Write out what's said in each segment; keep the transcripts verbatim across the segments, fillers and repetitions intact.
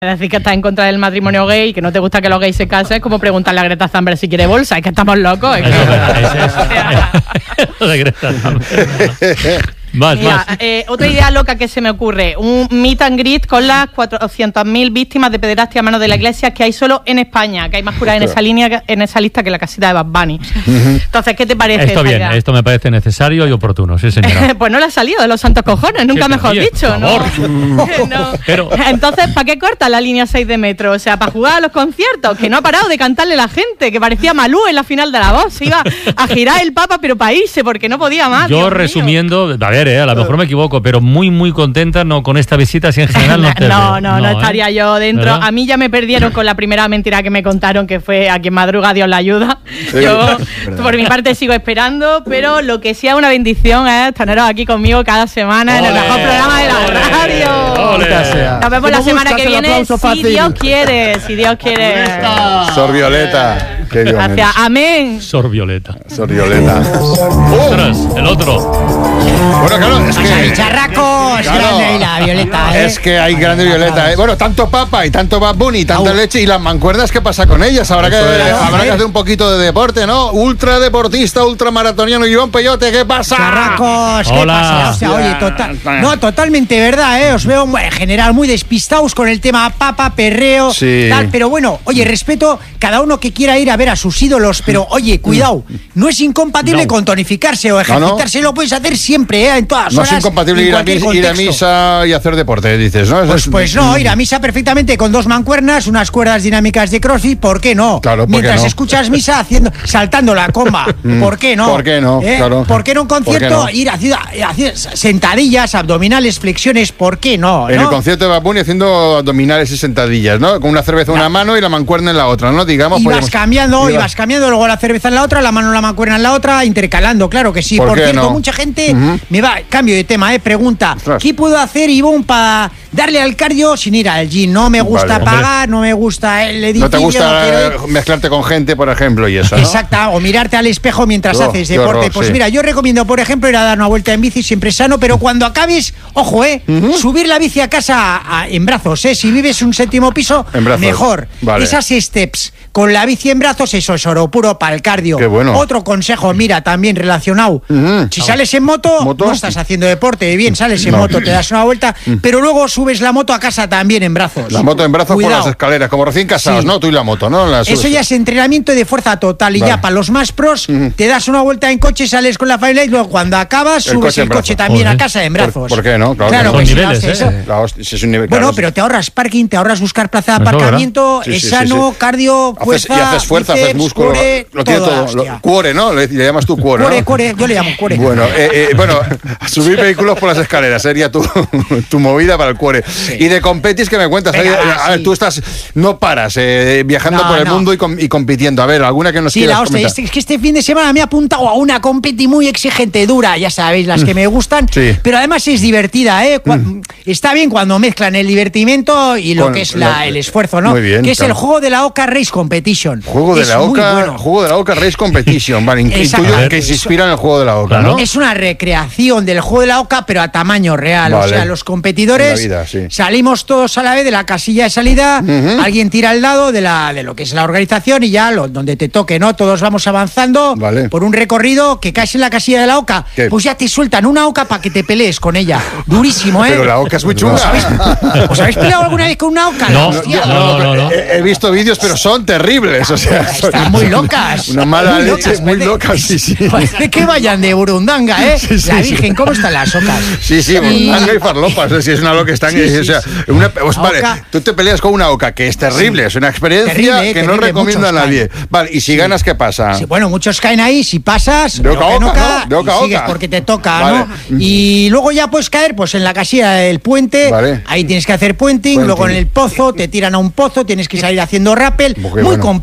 Es decir, que estás en contra del matrimonio gay y que no te gusta que los gays se casen, es como preguntarle a Greta Thunberg si quiere bolsa. Es que estamos locos. Es que... Eso es verdad, eso es de Greta Thunberg. Más, Mira, más. Eh, otra idea loca que se me ocurre, un meet and greet con las cuatrocientas mil víctimas de pederastia a manos de la iglesia que hay solo en España, que hay más curas en esa línea, en esa lista que la casita de Bad Bunny. Entonces, ¿qué te parece? Esto bien, idea? esto me parece necesario y oportuno, sí señora. Pues no le ha salido de los santos cojones, nunca Sí, mejor pero, dicho, por ¿no? favor. No. Pero- Entonces, ¿para qué corta la línea seis de metro? O sea, para jugar a los conciertos, que no ha parado de cantarle la gente, que parecía Malú en la final de La Voz, se iba a girar el Papa, pero para irse, porque no podía más. Yo Dios resumiendo, mío. a ver, eh, a lo mejor me equivoco, pero muy, muy contenta no con esta visita, si en general no te No, veo. no, no, ¿eh? estaría yo dentro. ¿Verdad? A mí ya me perdieron con la primera mentira que me contaron, que fue a quien madruga Dios la ayuda. Sí, Yo, verdad. por mi parte, sigo esperando, pero lo que sí es una bendición es teneros aquí conmigo cada semana en el ¡Ole! mejor programa de la radio. ¡Ole! Nos vemos la ¿Cómo semana buscas que el viene, aplauso si fácil? Dios quiere, si Dios quiere. Sor Violeta. Qué Dios Gracias, eres. amén. Sor Violeta. Sor Violeta. Ostras, el otro. Bueno, claro, es que... Charracos, Claro. grande y la Violeta, ¿eh? Es que hay grande Violeta, ¿eh? Bueno, tanto Papa y tanto Bad Bunny, tanta Au. leche y las mancuernas, ¿qué pasa con ellas? Habrá que, Eso es. habrá que hacer un poquito de deporte, ¿no? Ultra deportista, ultramaratoniano, Iván Peyote, ¿qué pasa? Charracos, ¿qué Hola. pasa? O sea, oye, total, no, totalmente verdad, ¿eh? Os veo bueno, en general muy despistados con el tema papa, perreo, Sí. tal, pero bueno, oye, respeto cada uno que quiera ir a ver a sus ídolos, pero oye, cuidado, no es incompatible No. con tonificarse o ejercitarse, lo puedes hacer siempre, ¿eh? En todas No horas. es incompatible en ir a, cualquier mis- ir a contexto. misa y hacer deporte, dices, ¿no? Eso Pues, es- pues no, ir a misa perfectamente con dos mancuernas, unas cuerdas dinámicas de CrossFit, ¿por qué no? Claro, ¿por qué Mientras no? escuchas misa haciendo, saltando la comba, ¿por qué no? ¿Por qué no? ¿Eh? Claro. ¿Por qué no un ¿Por qué concierto no? ir haciendo, haciendo sentadillas, abdominales, flexiones, ¿por qué no? En ¿no? el concierto de Bad Bunny haciendo abdominales y sentadillas, ¿no? Con una cerveza en una mano y la mancuerna en la otra, ¿no? Digamos, Y vas podemos- cambiando, y Ibas- vas cambiando, luego la cerveza en la otra, la mano en la mancuerna en la otra, intercalando, claro que sí. ¿Por Por, qué cierto, no? mucha gente Ujú. me va, cambio de tema, eh, pregunta, Ostras. ¿qué puedo hacer, Ivonne, para darle al cardio sin ir al gym? No me gusta Vale. pagar, no me gusta el edificio, ¿No te gusta quiero ir. eh, mezclarte con gente, por ejemplo, y eso, ¿no? Exacta, o mirarte al espejo mientras Oh, haces qué deporte. horror, Pues sí. mira, yo recomiendo, por ejemplo, ir a dar una vuelta en bici, siempre sano, pero cuando acabes, ojo, eh, subir la bici a casa a- a- en brazos, eh. Si vives un séptimo piso, En brazos, mejor. vale. Esas steps con la bici en brazos, eso es oro puro para el cardio. Qué bueno. Otro consejo, mira, también relacionado. Ujú. Si sales en moto, ¿Moto? no estás haciendo deporte, bien, sales en No. moto, te das una vuelta, pero luego subes la moto a casa también en brazos. La moto en brazos por Cuidado. las escaleras, como recién casados, Sí. ¿no? Tú y la moto, ¿no? La Eso subes. ya es entrenamiento de fuerza total y Vale. ya para los más pros te das una vuelta en coche, sales con la familia y luego cuando acabas El subes coche en el coche brazos. también Joder. a casa en ¿Por- brazos. por qué no? Claro que no. que Son sí, niveles, la hostia, ¿eh? eso. La hostia, si es un nivel, Bueno, claro, pero te ahorras parking, te ahorras buscar plaza de Eso, aparcamiento, ¿verdad? Sí, sí, es sí, sano, sí. cardio, Haces- fuerza, y haces fuerza, haces bíceps, músculo, core, lo tiene todo, todo. la Lo- hostia. cuore, ¿no? Le, le llamas tú cuore, Core, ¿no? core, yo le llamo core. Bueno, eh, eh, bueno, subir vehículos por las escaleras sería tu, tu movida para el cuore. Y de competis que me cuentas, Venga, Ahí, va, a ver, sí. tú estás, no paras eh, viajando No, por el no. mundo y, com- y compitiendo. A ver, alguna que nos Sí, quieras la hostia, comentar. este- es que este fin de semana me he apuntado a una competi muy exigente, dura, ya sabéis, las que me gustan, Sí. pero además es divertida, ¿eh? Cua- Está bien cuando mezclan el divertimento y lo Con que es la- la- el esfuerzo, ¿no? Muy bien, que es claro. el juego de la Oca Race Competition. Juego de Es la muy Oca, bueno. juego de la Oca Race Competition, vale, Exacto. intuyo que se inspira en el juego de la Oca, Claro. ¿no? Es una recreación del juego de la Oca, pero a tamaño real. Vale. O sea, los competidores En la vida, sí. salimos todos a la vez de la casilla de salida, alguien tira el dado de, la, de lo que es la organización y ya lo, donde te toque, ¿no? Todos vamos avanzando Vale. por un recorrido que caes en la casilla de la Oca. ¿Qué? Pues ya te sueltan una Oca para que te pelees con ella. Durísimo, ¿eh? Pero la Oca es muy chunga. ¿Os habéis, ¿os habéis peleado alguna vez con una Oca? No, Hostia. no, no, no. He, he visto vídeos, pero son terribles. O sea, son- Están muy locas. Una mala Muy leche, locas, muy parece- locas, sí, sí. Parece que vayan de Burundanga, ¿eh? Sí, sí, la sí. Virgen, ¿cómo están las ocas? Sí, sí, Y- manga y farlopas. Si es una loca, están. Sí, sí, o sea, sí. una, pues, La vale, oca- tú te peleas con una oca que es terrible, es una experiencia Terrible, eh, que no terrible, recomiendo a muchos nadie. Vale, y si ganas, ¿qué pasa? Sí, bueno, muchos caen ahí, si pasas, De oca a en oca, ¿no? De oca a y sigues oca. porque te toca, Vale. ¿no? Y luego ya puedes caer pues en la casilla del puente, Vale. ahí tienes que hacer puenting, Puenting. luego en el pozo, te tiran a un pozo, tienes que salir haciendo rappel, Muy muy bueno. completa, ¿eh? La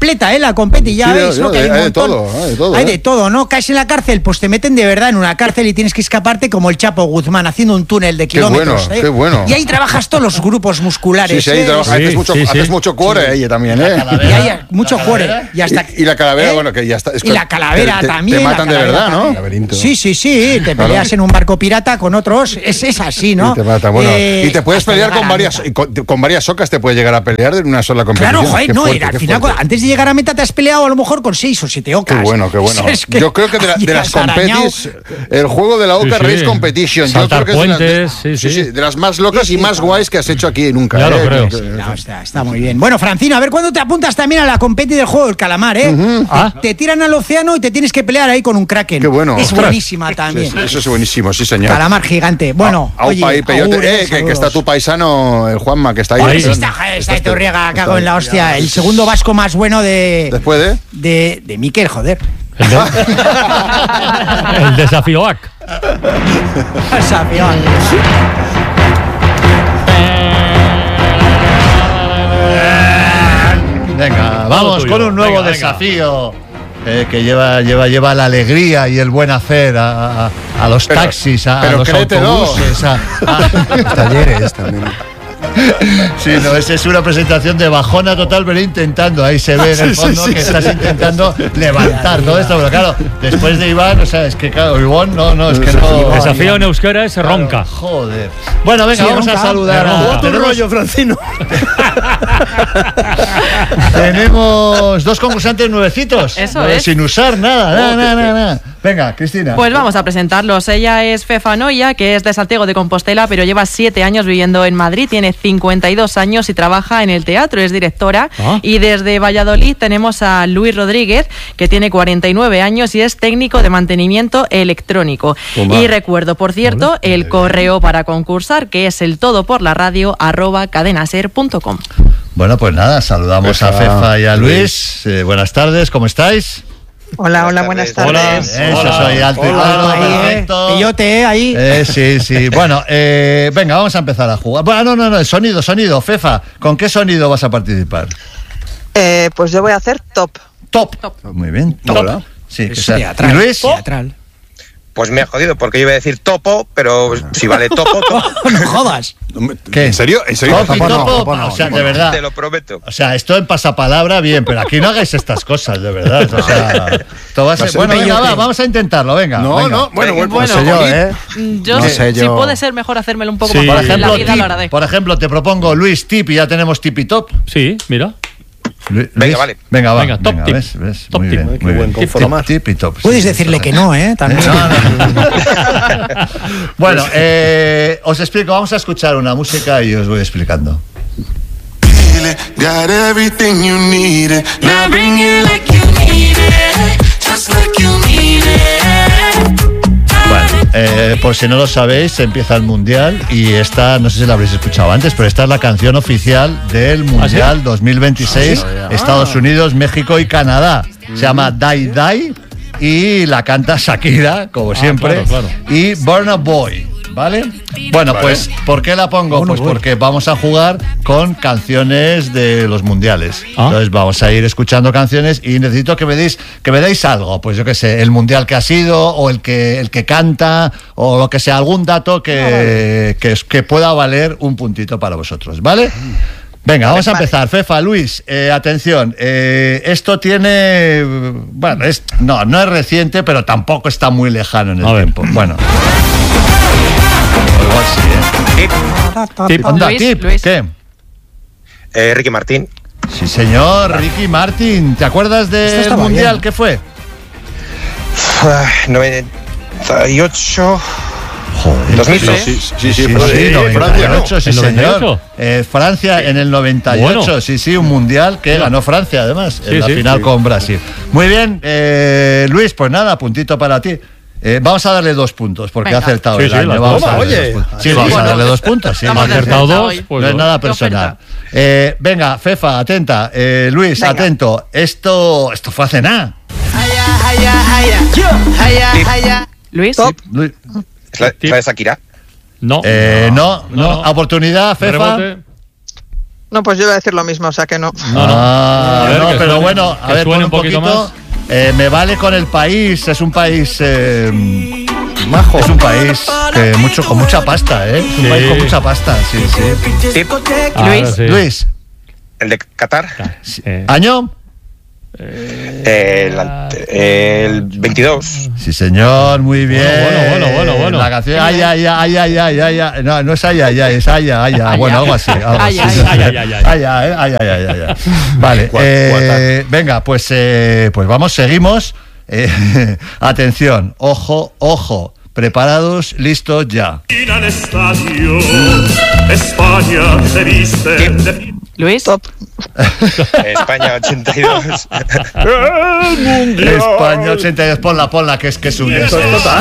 la competi, ya Sí, veis, yo- ¿no? Que hay, un hay de montón. todo, hay de todo, Hay ¿eh? de todo, ¿no? Caes en la cárcel, pues te meten de verdad en una cárcel y tienes que escaparte como el Chapo Guzmán, haciendo un túnel de Qué kilómetros. bueno, ¿eh? qué bueno. Y ahí trabajas todos los grupos musculares. Sí, sí, ahí ¿eh? trabaja, Sí, haces mucho, sí, sí. haces mucho cuore ahí también, ¿eh? Y hay mucho cuore. Y, hasta, Y, y la calavera, ¿eh? bueno, que ya está. es Y que la calavera te- te- también. Te la matan de calavera verdad, ¿no? también. Laberinto. Sí, sí, sí. Te Claro. peleas en un barco pirata con otros. Es, es así, ¿no? Y te matan, bueno. Eh, y te puedes hasta pelear llegar con a varias, meta. con, con varias socas, te puedes llegar a pelear de una sola competición. Claro, joder, Qué no, fuerte, y al qué final, fuerte. antes de llegar a meta te has peleado a lo mejor con seis o siete ocas. Qué bueno, qué bueno. Es que Yo creo que de, la- de las llegas arañado. competis, el juego de la Oca Sí, sí. Race Competition, yo Saltar creo que es de las, puentes, de, sí, sí. de las más locas Sí, y sí, más guays que has hecho aquí nunca. Ya lo ¿eh? creo. Que- No, está, está muy bien. Bueno, Francino, a ver cuándo te apuntas también a la competi del juego del calamar, ¿eh? Ah. Te tiran al océano y te tienes que pelear ahí con un kraken. Qué bueno. Es Ostras. buenísima también. Eso, eso es buenísimo, sí, señor. Calamar gigante. Bueno, Aupa oye, ahí, peyote. augures, Eh, que, que saludos. está tu paisano, el Juanma, que está ahí. Ahí. Sí, está, está de Torriega, cago en la hostia. El segundo vasco más bueno de. Después de... De, de Miquel, joder. El, de- el desafío A C. Sapión. Venga, Todo vamos tuyo. con un nuevo Venga, venga. desafío eh, que lleva, lleva, lleva la alegría y el buen hacer a, a- a los Pero- taxis, a, a pero los créetelo. autobuses. A, a- Talleres también. Sí, no, es, es una presentación de bajona total, pero intentando, ahí se ve en el Sí, fondo sí, sí, que sí. estás intentando levantar todo esto, pero claro, después de Iván, o sea, es que claro, Iván, no, no, es que no. Desafío en euskera es Claro, ronca. Joder. Bueno, venga, Sí, vamos ronca. a saludar a. Otro tenemos- Francino. Tenemos dos concursantes nuevecitos. Eso eh, es. Sin usar nada, nada, nada, nada, nada. Venga, Cristina. Pues vamos a presentarlos. Ella es Fefa Noia, que es de Santiago de Compostela, pero lleva siete años viviendo en Madrid, tiene cincuenta y dos años y trabaja en el teatro, es directora. Ah. Y desde Valladolid tenemos a Luis Rodríguez, que tiene cuarenta y nueve años y es técnico de mantenimiento electrónico. Toma. Y recuerdo, por cierto, el correo para concursar, que es el todo por la radio arroba cadenaser punto com. Bueno, pues nada, saludamos a Fefa, Fefa y a Luis. Luis. Eh, buenas tardes, ¿cómo estáis? Hola, hola, buenas tardes. Hola. Eso, Hola. soy alto y Hola. claro, Ahí, eh. perfecto. Peyote, eh, ahí. Eh, sí, sí. Bueno, eh, venga, vamos a empezar a jugar. Bueno, no, no, no, sonido, sonido. Fefa, ¿con qué sonido vas a participar? Eh, pues yo voy a hacer top. Top. Muy bien, top. Hola. Sí, que Es sea. teatral. ¿Y Luis? Teatral. Pues me ha jodido, porque yo iba a decir topo, pero si vale topo, topo. No jodas. ¿Qué? ¿En serio? ¿En serio? Top y Topo no, topo, topo no, o sea, topo de no. verdad. Te lo prometo. O sea, esto en pasapalabra, bien, pero aquí no hagáis estas cosas, de verdad. O sea, esto va a ser... Va a ser Bueno, venga, peyote. va, vamos a intentarlo, venga. No, venga. no, bueno, bueno, Bueno, no sé yo, ¿eh? Yo, No si- sé si yo. puede ser mejor hacérmelo un poco Sí. más Por fácil, ejemplo, la vida tip, lo haré. por ejemplo, te propongo Luis Tip y ya tenemos Tip y Top. Sí, mira. Lu- Venga, Luis, vale. Venga, va. Venga, top tip. ¿ves? ¿ves? Top muy tip. bien, Qué muy buen bien. Tip, conformar. tip, tip y top. Puedes Sí, decirle sí, que sí. no, ¿eh? También. No, no. Bueno, eh, os explico, vamos a escuchar una música y os voy explicando. Got everything you needed. Now bring it like you need it. Just like you need it. Bueno, eh, por si no lo sabéis, empieza el Mundial y esta, no sé si la habréis escuchado antes, pero esta es la canción oficial del Mundial dos mil veintiséis, Estados Unidos, México y Canadá. Se llama Die Die y la canta Shakira, como siempre, claro, claro. y Burna Boy. ¿Vale? Bueno, pues, ¿por qué la pongo? Pues porque vamos a jugar con canciones de los mundiales. Ah. Entonces vamos a ir escuchando canciones y necesito que me deis, que me deis algo, pues yo qué sé, el mundial que ha sido, o el que, el que canta, o lo que sea, algún dato que, que, es- que pueda valer un puntito para vosotros, ¿vale? Venga, vamos a empezar. Fefa, Luis, eh, atención. eh, esto tiene. Bueno, es, no, no es reciente, pero tampoco está muy lejano en el A ver. tiempo. Bueno. O igual sí, ¿eh? Tip. Anda, Luis, tip. Luis. ¿Qué? Eh, Ricky Martín. Sí, señor, Ricky Martin. ¿Te acuerdas Esto del estaba mundial? bien. ¿Qué fue? Ah, noventa y ocho. Joder. dos mil seis. Sí, sí, sí, Sí, sí, sí, Francia, noventa y Francia, ¿no? ocho, sí, ¿El señor. noventa y ocho? Eh, Francia en el noventa y ocho, Bueno. sí, sí, un mundial que ganó Francia, además, en Sí, la sí. final Sí. con Brasil. Muy bien, eh, Luis, pues nada, puntito para ti. Eh, vamos a darle dos puntos, porque Venga. ha acertado Sí, el sí, año. las Vamos dos. a darle Oye. dos puntos. Sí, Sí, vamos a bueno. darle dos puntos. Sí, Estamos sí, Ha de acertado oferta dos, hoy. pues no es dos. nada Qué personal. oferta. Eh, venga, Fefa, atenta. Eh, Luis, Venga. atento. Esto, esto fue hace nada. Luis. Top. Luis- ¿Es la, es la de Shakira? No. Eh, no, no, no. Oportunidad, Fefa. Rebote. No, pues yo voy a decir lo mismo, o sea que no. No, no. Ah, A ver, no, que pero suene- bueno, a que ver, suene pon un poquito más. Eh, me vale con el país, es un país eh, majo, es un país que mucho con mucha pasta, ¿eh? Es un Sí. país con mucha pasta, sí, sí. Sí, Ahora Luis. sí. Luis, el de Qatar. Eh, ¿año? El, ante- el veintidós. Sí, señor, muy bien. bueno, bueno, bueno, bueno. La canción, ay, ay, ay, ay, ay, ay, ay, no, no es ay, ay, ay, es ay, ay, ay, bueno, algo así. Algo Ay, así. ay, ay, ay, ay, ay. Ay, ay, ay, ay, ay, ay, ay. Vale, Cuat- eh, venga, pues, eh, pues vamos, seguimos. Eh, atención, ojo, ojo, preparados, listos, ya. al estadio, España se viste de Luis. Top. España ochenta y dos. España ochenta y dos, ponla, ponla, que es que es un...